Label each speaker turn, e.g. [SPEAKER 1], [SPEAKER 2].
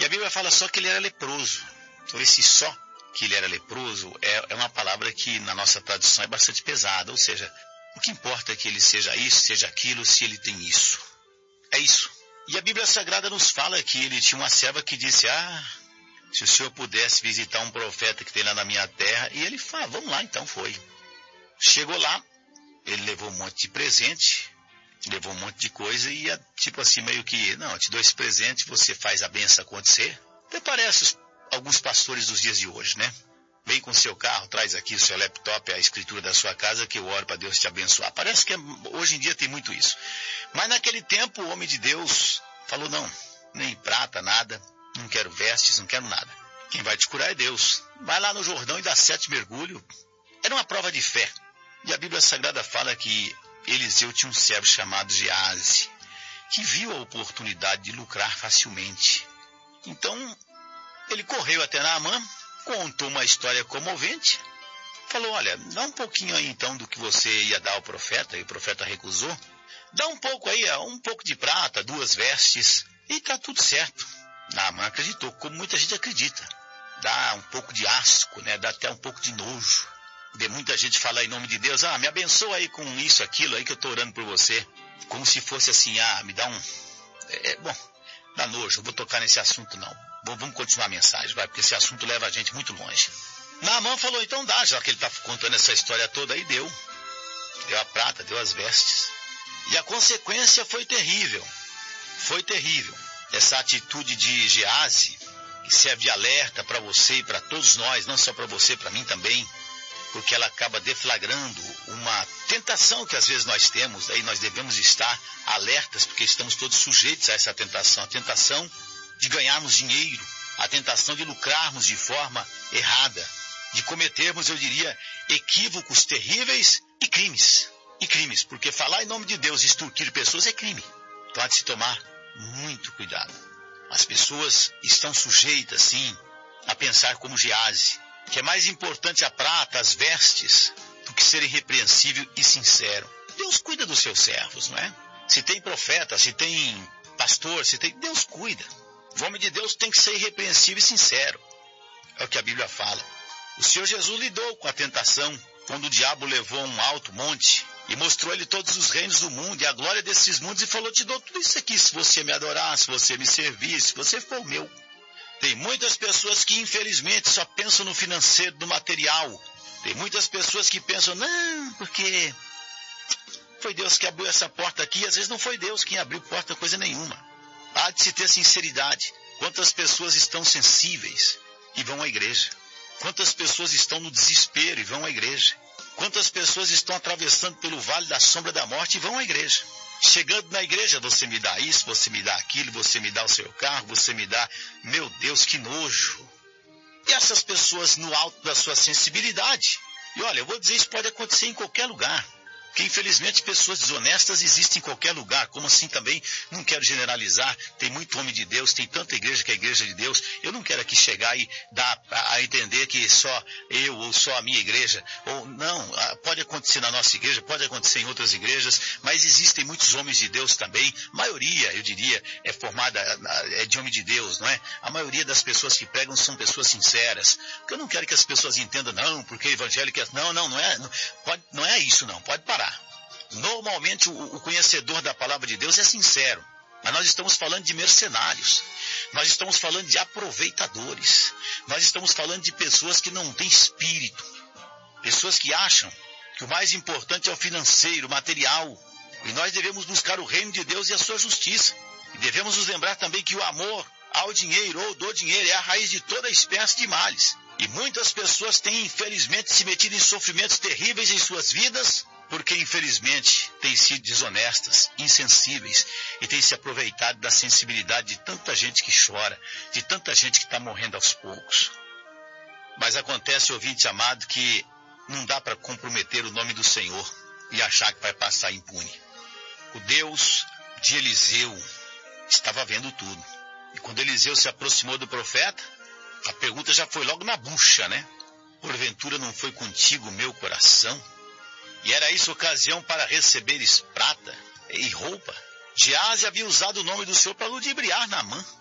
[SPEAKER 1] a Bíblia fala só que ele era leproso. Então esse só que ele era leproso é uma palavra que na nossa tradução é bastante pesada. Ou seja, o que importa é que ele seja isso, seja aquilo, se ele tem isso. É isso. E a Bíblia Sagrada nos fala que ele tinha uma serva que disse, se o senhor pudesse visitar um profeta que tem lá na minha terra. E ele fala, vamos lá, então foi. Chegou lá, ele levou um monte de presente, levou um monte de coisa e tipo assim, meio que, não, eu te dou esse presente, você faz a benção acontecer. Até parece alguns pastores dos dias de hoje, né? Vem com o seu carro, traz aqui o seu laptop, a escritura da sua casa, que eu oro para Deus te abençoar. Parece que hoje em dia tem muito isso. Mas naquele tempo o homem de Deus falou, não, nem prata, nada, não quero vestes, não quero nada. Quem vai te curar é Deus. Vai lá no Jordão e dá 7 mergulhos. Era uma prova de fé. E a Bíblia Sagrada fala que Eliseu tinha um servo chamado Geazi, que viu a oportunidade de lucrar facilmente. Então, ele correu até Naamã, contou uma história comovente, falou, olha, dá um pouquinho aí então do que você ia dar ao profeta, e o profeta recusou. Dá um pouco aí, um pouco de prata, 2 vestes, e está tudo certo. Naamã acreditou, como muita gente acredita. Dá um pouco de asco, né? Dá até um pouco de nojo. De muita gente falar em nome de Deus, me abençoa aí com isso, aquilo aí que eu estou orando por você. Como se fosse assim, me dá um... bom, dá nojo, eu vou tocar nesse assunto não. Vamos continuar a mensagem, vai, porque esse assunto leva a gente muito longe. Naamã falou, então dá, já que ele está contando essa história toda aí, deu. Deu a prata, deu as vestes. E a consequência foi terrível. Foi terrível. Essa atitude de Geazi, que serve de alerta para você e para todos nós, não só para você, para mim também, porque ela acaba deflagrando uma tentação que às vezes nós temos, aí nós devemos estar alertas, porque estamos todos sujeitos a essa tentação, a tentação de ganharmos dinheiro, a tentação de lucrarmos de forma errada, de cometermos, eu diria, equívocos terríveis e crimes, porque falar em nome de Deus e extorquir pessoas é crime. Então há de se tomar muito cuidado. As pessoas estão sujeitas, sim, a pensar como Geazi, que é mais importante a prata, as vestes, do que ser irrepreensível e sincero. Deus cuida dos seus servos, não é? Se tem profeta, se tem pastor, Deus cuida. O homem de Deus tem que ser irrepreensível e sincero. É o que a Bíblia fala. O Senhor Jesus lidou com a tentação quando o diabo levou a um alto monte e mostrou a ele todos os reinos do mundo e a glória desses mundos e falou, te dou tudo isso aqui se você me adorar, se você me servir, se você for meu. Tem muitas pessoas que infelizmente só pensam no financeiro, no material. Tem muitas pessoas que pensam, não, porque foi Deus que abriu essa porta aqui, e às vezes não foi Deus quem abriu porta coisa nenhuma. Há de se ter sinceridade. Quantas pessoas estão sensíveis e vão à igreja? Quantas pessoas estão no desespero e vão à igreja? Quantas pessoas estão atravessando pelo vale da sombra da morte e vão à igreja? Chegando na igreja, você me dá isso, você me dá aquilo, você me dá o seu carro, você me dá... Meu Deus, que nojo! E essas pessoas no alto da sua sensibilidade? E olha, eu vou dizer, isso pode acontecer em qualquer lugar. Porque infelizmente pessoas desonestas existem em qualquer lugar. Como assim também? Não quero generalizar. Tem muito homem de Deus, tem tanta igreja que é a igreja de Deus. Eu não quero aqui chegar e dar a entender que só eu ou só a minha igreja. Ou não, pode acontecer na nossa igreja, pode acontecer em outras igrejas, mas existem muitos homens de Deus também. A maioria, eu diria, é formada de homem de Deus, não é? A maioria das pessoas que pregam são pessoas sinceras. Porque eu não quero que as pessoas entendam, não, porque evangélico é... Não é isso não, pode parar. Normalmente o conhecedor da palavra de Deus é sincero, mas nós estamos falando de mercenários, nós estamos falando de aproveitadores, nós estamos falando de pessoas que não têm espírito, pessoas que acham que o mais importante é o financeiro, o material, e nós devemos buscar o reino de Deus e a sua justiça, e devemos nos lembrar também que o amor ao dinheiro ou do dinheiro é a raiz de toda espécie de males, e muitas pessoas têm infelizmente se metido em sofrimentos terríveis em suas vidas, porque infelizmente têm sido desonestas, insensíveis e têm se aproveitado da sensibilidade de tanta gente que chora, de tanta gente que está morrendo aos poucos. Mas acontece, ouvinte amado, que não dá para comprometer o nome do Senhor e achar que vai passar impune. O Deus de Eliseu estava vendo tudo. E quando Eliseu se aproximou do profeta, a pergunta já foi logo na bucha, né? Porventura não foi contigo o meu coração? E era isso ocasião para receberes prata e roupa. Geazi havia usado o nome do Senhor para ludibriar Naamã.